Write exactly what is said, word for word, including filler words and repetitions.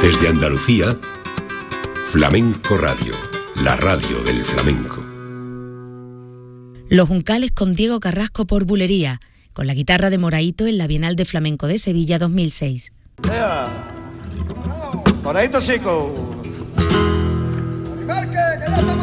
Desde Andalucía, Flamenco Radio, la radio del flamenco. Los Juncales con Diego Carrasco por Bulería, con la guitarra de Moraito en la Bienal de Flamenco de Sevilla dos mil seis. Moraito chico. ¡Marque, que ya estamos!